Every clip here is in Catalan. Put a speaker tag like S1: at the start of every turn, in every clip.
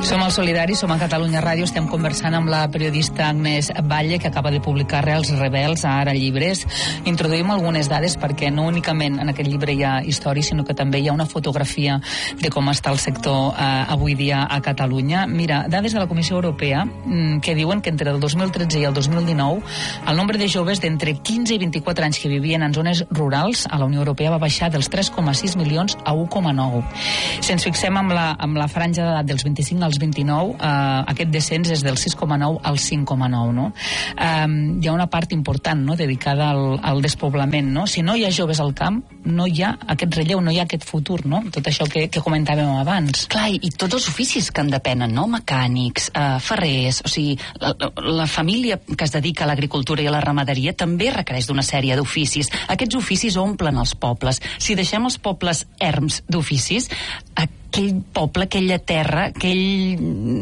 S1: Som al Solidari, som a Catalunya Ràdio, estem conversant amb la periodista Agnès Batlle, que acaba de publicar Reals Rebels a Ara Llibres. Introduïm algunes dades perquè no únicament en aquest llibre hi ha història, sinó que també hi ha una fotografia de com està el sector avui dia a Catalunya. Mira, dades de la Comissió Europea que diuen que entre el 2013 i el 2019 el nombre de joves d'entre 15 i 24 anys que vivien en zones rurals a la Unió Europea va baixar dels 3,6 milions a 1,9. Si ens fixem amb la franja d'edat dels 25 als 29, aquest descens és del 6,9 al 5,9, no? Hi ha una part important, no?, dedicada al despoblament, no? Si no hi ha joves al camp, no hi ha aquest relleu, no hi ha aquest futur, no? Tot això que comentàvem abans.
S2: Clar, i tots els oficis que en depenen, no? Mecànics, ferrers, o sigui, la família que es dedica a l'agricultura i a la ramaderia també requereix d'una sèrie d'oficis. Aquests oficis omplen els pobles. Si deixem els pobles erms d'oficis, aquell poble, aquella terra, aquell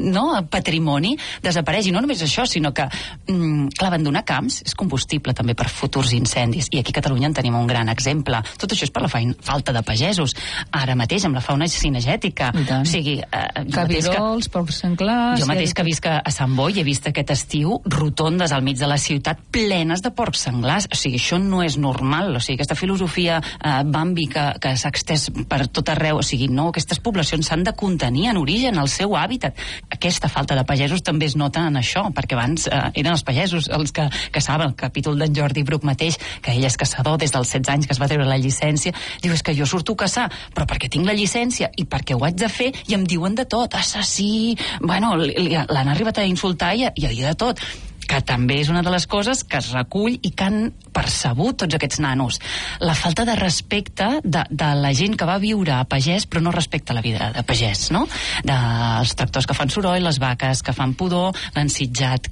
S2: patrimoni desapareix. I no només això, sinó que abandonar camps és combustible també per futurs incendis. I aquí a Catalunya en tenim un gran exemple. Tot això és per la falta de pagesos. Ara mateix, amb la fauna cinegètica. O sigui,
S1: cabirols, porcs senglars...
S2: Jo mateix que visc a Sant Boi he vist aquest estiu rotondes al mig de la ciutat plenes de porcs senglars. O sigui, això no és normal. O sigui, aquesta filosofia Bambi que s'ha extès per tot arreu. O sigui, no, aquestes poblacions s'han de contenir en origen, al seu hàbitat. Aquesta falta de pagesos també es nota en això, perquè abans eren els pagesos els que caçaven. El capítol d'en Jordi Bruc mateix, que ell és caçador des dels 16 anys que es va treure la llicència, diu, és que jo surto a caçar, però perquè tinc la llicència i perquè ho haig de fer, i em diuen de tot, assassí, bueno, l'han arribat a insultar i a dir de tot, que també és una de les coses que es recull i que han percebut tots aquests nanos. La falta de respecte de la gent que va viure a pagès però no respecta la vida de pagès, no? Dels tractors que fan soroll, les vaques que fan pudor, l'ensitjat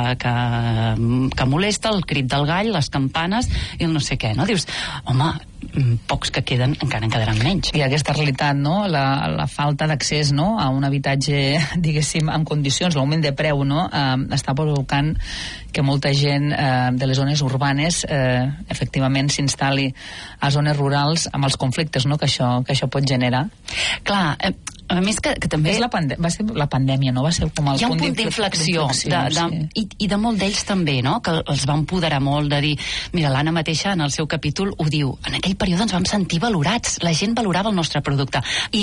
S2: que molesta, el crit del gall, les campanes i el no sé què, no? Dius, home, pocs que queden encara en quedaran menys.
S1: I aquesta realitat, no? La falta d'accés, no?, a un habitatge, diguéssim, en condicions, l'augment de preu, no?, està provocant que molta gent de les zones urbanes efectivament s'instal·li a zones rurals amb els conflictes, no?, que això pot generar.
S2: Clar, a més que també...
S1: Va ser la pandèmia, no? Va ser com el
S2: hi ha un punt d'inflexió, i de molt d'ells també, no?, que els va empoderar molt de dir, mira, l'Anna mateixa en el seu capítol ho diu, en aquell període ens vam sentir valorats, la gent valorava el nostre producte,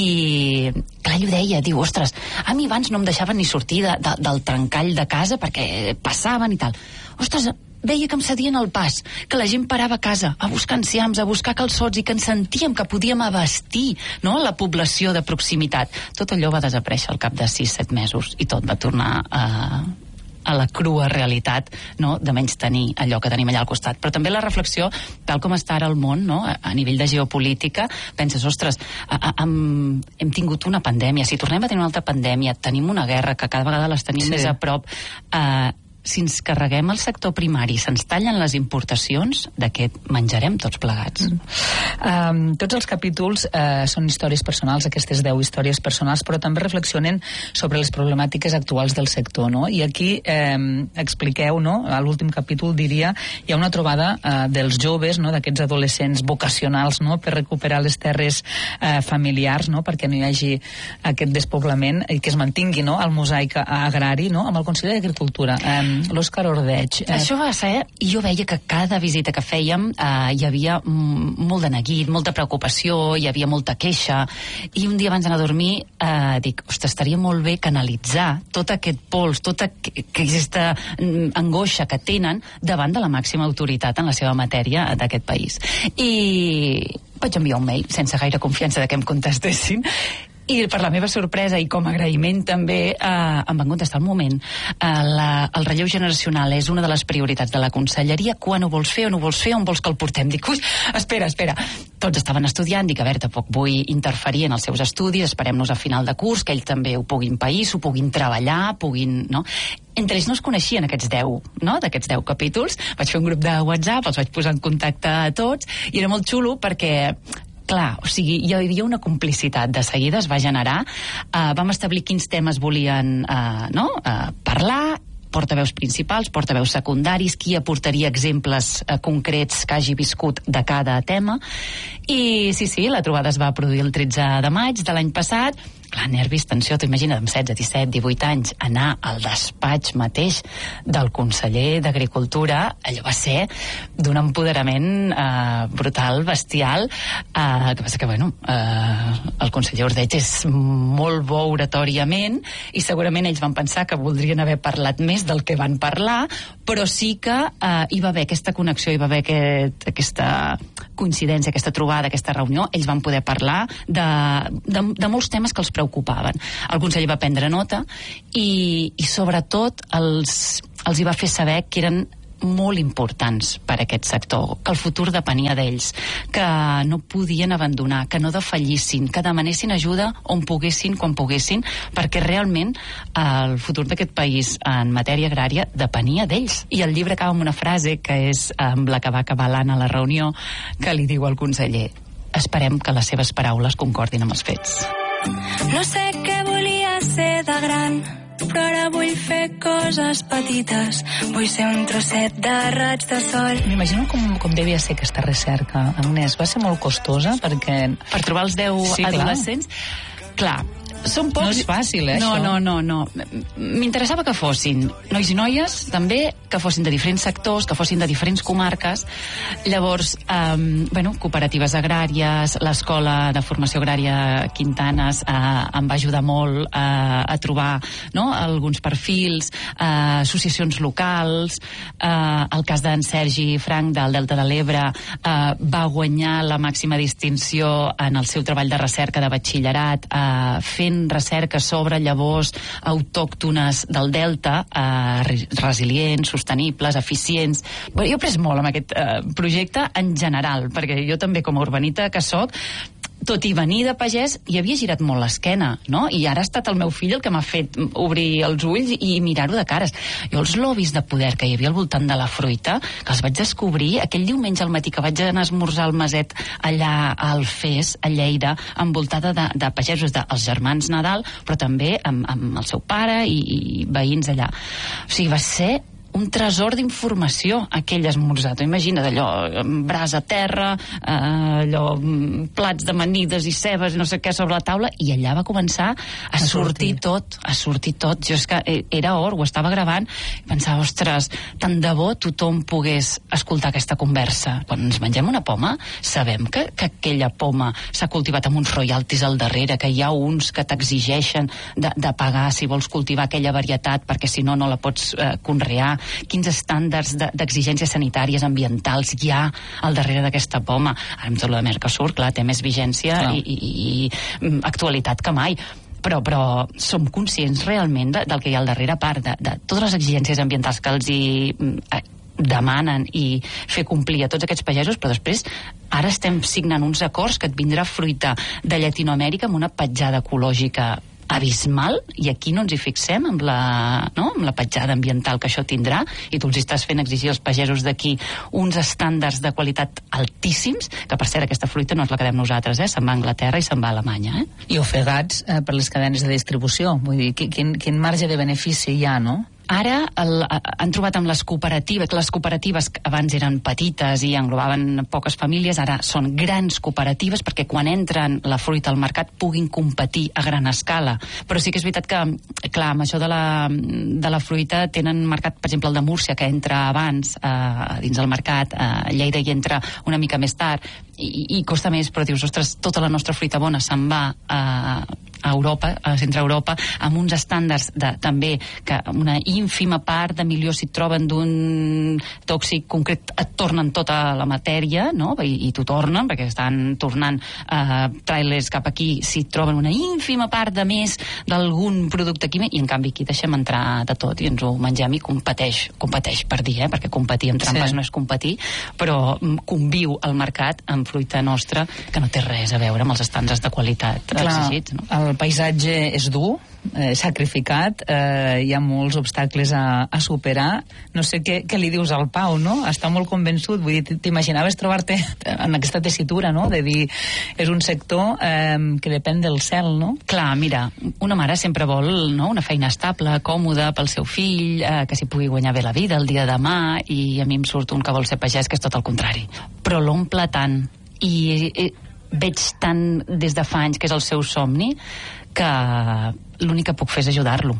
S2: i clar, ell ho deia, diu, ostres, a mi abans no em deixaven ni sortir del trencall de casa perquè passaven i tal, ostres, veia que em cedien el pas, que la gent parava a casa a buscar enciams, a buscar calçots i que ens sentíem que podíem abastir, no?, la població de proximitat. Tot allò va desaparèixer al cap de 6-7 mesos i tot va tornar a la crua realitat, no?, de menys tenir allò que tenim allà al costat. Però també la reflexió, tal com està ara el món, no?, a nivell de geopolítica, penses, ostres, hem tingut una pandèmia, si tornem a tenir una altra pandèmia, tenim una guerra que cada vegada les tenim més a prop, si ens carreguem el sector primari, se'ns tallen les importacions, de què menjarem tots plegats?
S1: Tots els capítols són històries personals, aquestes 10 històries personals, però també reflexionen sobre les problemàtiques actuals del sector, no? I aquí expliqueu, no?, a l'últim capítol, diria, hi ha una trobada dels joves, no?, d'aquests adolescents vocacionals, no?, per recuperar les terres familiars, no?, perquè no hi hagi aquest despoblament i que es mantingui, no?, el mosaic agrari, no?, amb el Consell d'Agricultura. L'Òscar Ordeig.
S2: Això va ser, i jo veia que cada visita que fèiem hi havia molt de neguit, molta preocupació, hi havia molta queixa, i un dia abans d'anar a dormir dic, ostres, estaria molt bé canalitzar tot aquest pols, tota aquesta angoixa que tenen davant de la màxima autoritat en la seva matèria d'aquest país. I vaig enviar un mail sense gaire confiança de que em contestessin, i per la meva sorpresa i com a agraïment també em van contestar al moment. El relleu generacional és una de les prioritats de la conselleria. Quan ho vols fer o no ho vols fer, on vols que el portem? Dic, ui, espera. Tots estaven estudiant, dic, a veure, tampoc vull interferir en els seus estudis, esperem-nos a final de curs, que ells també ho puguin pair, s'ho puguin treballar, no? Entre ells no es coneixien aquests 10, no?, d'aquests 10 capítols. Vaig fer un grup de WhatsApp, els vaig posar en contacte a tots, i era molt xulo perquè clar, o sigui, hi havia una complicitat, de seguida es va generar, vam establir quins temes volien parlar, portaveus principals, portaveus secundaris, qui aportaria exemples concrets que hagi viscut de cada tema, i sí, la trobada es va produir el 13 de maig de l'any passat, clar, nervis, tensió, t'ho imagines, amb 16, 17, 18 anys, anar al despatx mateix del conseller d'Agricultura, allò va ser d'un empoderament brutal, bestial, que passa que, bueno, el conseller Ordeig és molt bo oratòriament, i segurament ells van pensar que voldrien haver parlat més del que van parlar, però sí que hi va haver aquesta connexió, hi va haver aquesta coincidència, aquesta trobada, aquesta reunió. Ells van poder parlar de molts temes que els preocupaven. El conseller va prendre nota i sobretot els hi va fer saber que eren molt importants per a aquest sector, que el futur depenia d'ells, que no podien abandonar, que no defallissin, que demanessin ajuda on poguessin, quan poguessin, perquè realment el futur d'aquest país en matèria agrària depenia d'ells. I el llibre acaba amb una frase que és amb la que va acabar l'Anna a la reunió, que li diu al conseller: esperem que les seves paraules concordin amb els fets.
S3: No sé què volia ser de gran, però ara vull fer coses petites. Vull ser un trosset de raig de sol.
S1: M'imagino com devia ser aquesta recerca, Agnès. Va ser molt costosa perquè...
S2: Per trobar els 10 adolescents... Clar, són pocs...
S1: No és fàcil,
S2: no,
S1: això?
S2: No. M'interessava que fossin nois i noies, també, que fossin de diferents sectors, que fossin de diferents comarques. Llavors, cooperatives agràries, l'Escola de Formació Agrària Quintanes em va ajudar molt a trobar, no?, alguns perfils, associacions locals. El cas d'en Sergi Frank, del Delta de l'Ebre, va guanyar la màxima distinció en el seu treball de recerca de batxillerat, fent recerca sobre llavors autòctones del Delta, resilients, sostenibles, eficients. Jo he après molt amb aquest projecte en general, perquè jo també, com a urbanita que soc, tot i venir de pagès, hi havia girat molt l'esquena, no? I ara ha estat el meu fill el que m'ha fet obrir els ulls i mirar-ho de cares. Jo els lobbies de poder que hi havia al voltant de la fruita, que els vaig descobrir aquell diumenge al matí que vaig anar a esmorzar al Maset allà a Alfés, a Lleida, envoltada de pagesos, dels germans Nadal, però també amb el seu pare i veïns allà. O sigui, va ser un tresor d'informació aquell esmorzar. Imagina't allò, braç a terra, allò, plats d'amanides i cebes i no sé què sobre la taula, i allà va començar a sortir tot. Jo és que era or, ho estava gravant, i pensava, ostres, tant de bo tothom pogués escoltar aquesta conversa. Quan ens mengem una poma, sabem que aquella poma s'ha cultivat amb uns royalties al darrere, que hi ha uns que t'exigeixen de pagar si vols cultivar aquella varietat, perquè si no, no la pots conrear. Quins estàndards d'exigències sanitàries, ambientals hi ha al darrere d'aquesta poma. Ara amb tot lo de Mercosur, clar, té més vigència i actualitat que mai. Però som conscients realment del que hi ha al darrere, a part de totes les exigències ambientals que els demanen i fer complir a tots aquests pagesos, però després ara estem signant uns acords que et vindrà fruita de Llatinoamèrica amb una petjada ecològica abismal, i aquí no ens hi fixem amb la petjada ambiental que això tindrà, i tu els estàs fent exigir als pagesos d'aquí uns estàndards de qualitat altíssims, que per cert aquesta fruita no és la que dem nosaltres, se'n va a Anglaterra i se'n va a Alemanya.
S1: I ofegats per les cadenes de distribució, vull dir, quin marge de benefici hi ha, no?
S2: Ara han trobat amb les cooperatives que abans eren petites i englobaven poques famílies, ara són grans cooperatives perquè quan entren la fruita al mercat puguin competir a gran escala. Però sí que és veritat que, clar, amb això de la fruita tenen mercat, per exemple, el de Múrcia, que entra abans dins del mercat, Lleida hi entra una mica més tard, i costa més, però dius, ostres, tota la nostra fruita bona se'n va a Europa, a centre Europa, amb uns estàndards també que una ínfima part de milió si et troben d'un tòxic concret et tornen tota la matèria, no? I t'ho tornen perquè estan tornant trailers cap aquí si et troben una ínfima part de més d'algun producte químic, i en canvi aquí deixem entrar de tot i ens ho mengem i competeix per dir, perquè competir amb trampes no és competir, però conviu al mercat amb fruita nostra que no té res a veure amb els estàndards de qualitat exigits, no?
S1: El paisatge és dur, sacrificat, hi ha molts obstacles a superar. No sé què li dius al Pau, no? Està molt convençut, vull dir, t'imaginaves trobar-te en aquesta tessitura, no? De dir, és un sector que depèn del cel, no?
S2: Clar, mira, una mare sempre vol, no?, una feina estable, còmoda pel seu fill, que s'hi pugui guanyar bé la vida el dia de demà, i a mi em surt un que vol ser pagès que és tot el contrari. Però l'omple tant, i veig tant des de fa anys que és el seu somni, que l'únic que puc fer és ajudar-lo.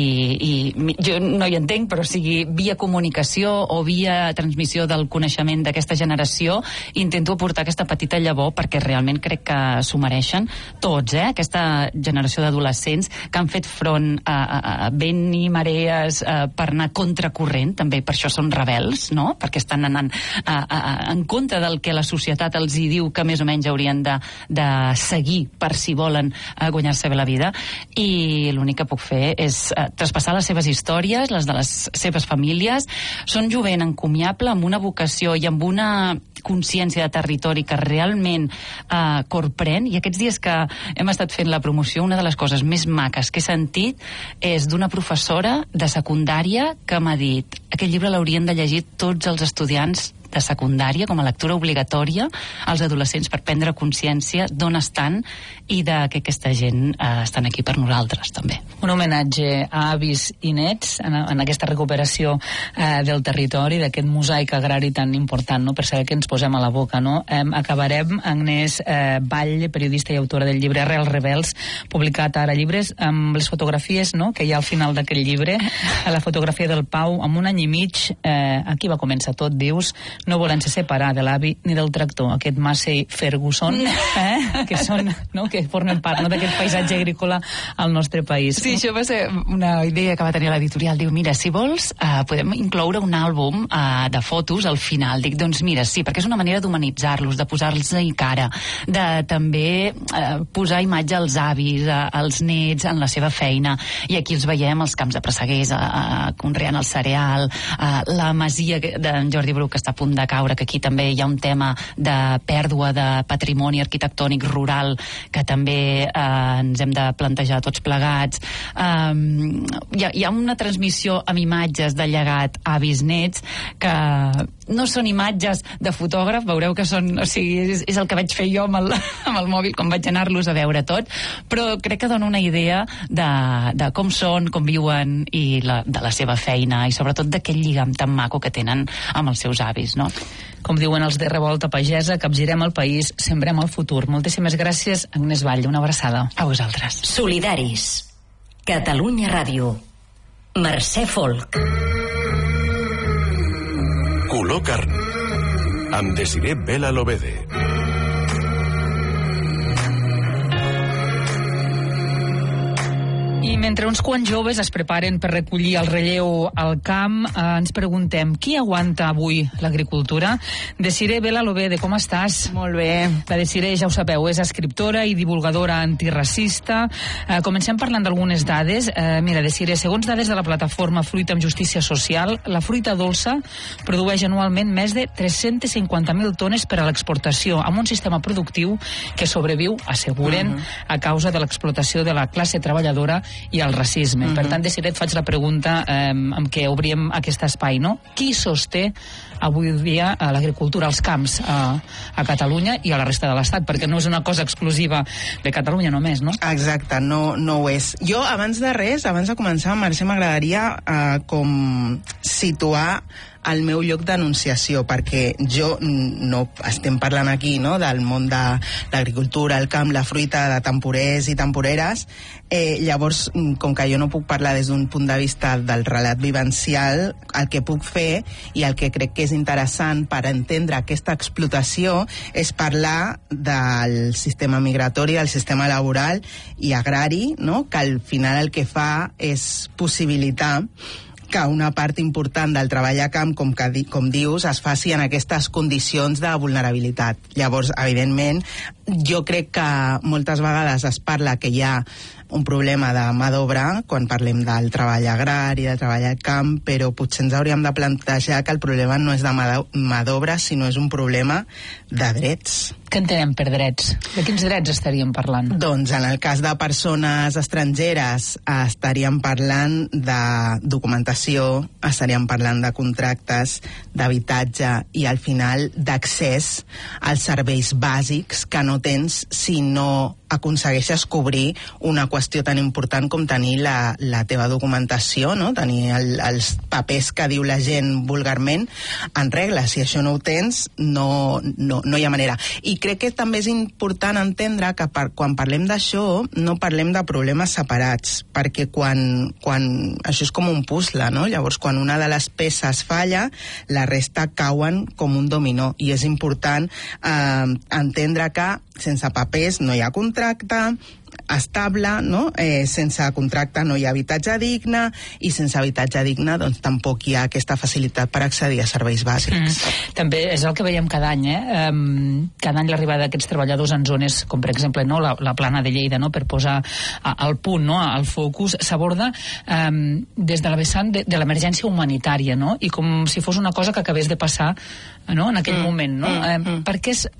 S2: I jo no hi entenc, però sigui via comunicació o via transmissió del coneixement d'aquesta generació, intento aportar aquesta petita llavor perquè realment crec que s'ho mereixen tots, aquesta generació d'adolescents que han fet front a vent i marees per anar contracorrent, també per això són rebels, no? Perquè estan anant en contra del que la societat els hi diu que més o menys haurien de seguir per si volen guanyar-se bé la vida, i l'únic que puc fer és traspassar les seves històries, les de les seves famílies. Són jovent encomiable, amb una vocació i amb una consciència de territori que realment corprèn, i aquests dies que hem estat fent la promoció, una de les coses més maques que he sentit és d'una professora de secundària que m'ha dit: aquest llibre l'haurien de llegir tots els estudiants de secundària com a lectura obligatòria als adolescents per prendre consciència d'on estan i de que aquesta gent estan aquí per nosaltres també.
S1: Un homenatge a avis i nets en aquesta recuperació del territori, d'aquest mosaic agrari tan important, no? Per saber què ens posem a la boca, no? Acabarem, Agnès Batlle, periodista i autora del llibre Arrels Rebels, publicat ara a Llibres, amb les fotografies, no?, que hi ha al final d'aquest llibre, a la fotografia del Pau, amb 1 any i mig, aquí va començar tot, dius, no volent-se separar de l'avi ni del tractor, aquest Massey Ferguson, que són, no?, que formen part, no?, d'aquest paisatge agrícola al nostre país.
S2: Sí, això va ser una idea que va tenir l'editorial. Diu, mira, si vols, podem incloure un àlbum de fotos al final. Dic, doncs mira, sí, perquè és una manera d'humanitzar-los, de posar-los-hi cara, de també posar imatge als avis, als nets, en la seva feina, i aquí els veiem als camps de presseguers, conreant el cereal, la masia d'en Jordi Bruc que està a punt de caure, que aquí també hi ha un tema de pèrdua de patrimoni arquitectònic rural que també ens hem de plantejar tots plegats. Hi ha una transmissió amb imatges de llegat avis-nets que no són imatges de fotògraf, veureu que són, o sigui, és el que vaig fer jo amb el mòbil quan vaig anar-los a veure tot, però crec que dona una idea de com són, com viuen i de la seva feina, i sobretot d'aquell lligam tan maco que tenen amb els seus avis, no?
S1: Com diuen els de Revolta Pagesa, capgirem el país, sembrem el futur. Moltíssimes gràcies, Agnès Batlle, una abraçada.
S2: A vosaltres.
S4: Solidaris. Catalunya Ràdio. Mercè Folk.
S5: Color carn. Amb Desiré Vela Lobede.
S1: I mentre uns quants joves es preparen per recollir el relleu al camp, ens preguntem, qui aguanta avui l'agricultura? Desiré Vela Lobede, com estàs?
S6: Molt bé.
S1: La Desiré, ja ho sabeu, és escriptora i divulgadora antiracista. Comencem parlant d'algunes dades. Mira, Desiré, segons dades de la plataforma Fruita amb Justícia Social, la fruita dolça produeix anualment més de 350.000 tones per a l'exportació, amb un sistema productiu que sobreviu, asseguren, a causa de l'explotació de la classe treballadora i el racisme. Per tant, Desiré, et faig la pregunta amb què obríem aquest espai, no? Qui sosté avui dia l'agricultura als camps a Catalunya i a la resta de l'Estat? Perquè no és una cosa exclusiva de Catalunya només, no?
S6: Exacte, no ho és. Jo, abans de res, abans de començar, Mercè, m'agradaria com situar el meu lloc d'enunciació, perquè jo no estem parlant aquí, no?, del món de l'agricultura, el camp, la fruita, de temporers i temporeres. Llavors, com que jo no puc parlar des d'un punt de vista del relat vivencial, el que puc fer i el que crec que és interessant per entendre aquesta explotació és parlar del sistema migratori, del sistema laboral i agrari, no?, que al final el que fa és possibilitar que una part important del treball a camp, com dius, es faci en aquestes condicions de vulnerabilitat. Llavors, evidentment, jo crec que moltes vegades es parla que hi ha un problema de mà d'obra quan parlem del treball agrari, del treball al camp, però potser ens hauríem de plantejar que el problema no és de mà d'obra, sinó és un problema de drets.
S1: Què entenem per drets? De quins drets estaríem parlant?
S6: Doncs en el cas de persones estrangeres estaríem parlant de documentació, estaríem parlant de contractes, d'habitatge i al final d'accés als serveis bàsics que no tens si no aconsegueixes cobrir una qüestió tan important com tenir la teva documentació, no? Tenir els papers que diu la gent vulgarment en regla. Si això no ho tens, no hi ha manera. I crec que també és important entendre que quan parlem d'això no parlem de problemes separats, perquè quan això és com un puzzle, no? Llavors, quan una de les peces falla, la resta cauen com un dominó, i és important entendre que sense papers no hi ha contracte estable, no? Sense contracte no hi ha habitatge digne, i sense habitatge digne doncs tampoc hi ha aquesta facilitat per accedir a serveis bàsics.
S1: També és el que veiem cada any, cada any l'arribada d'aquests treballadors en zones com per exemple la Plana de Lleida, no? Per posar al punt, no? Al focus, s'aborda des de la vessant de l'emergència humanitària, no? I com si fos una cosa que acabés de passar, no? En aquell moment, no? Perquè és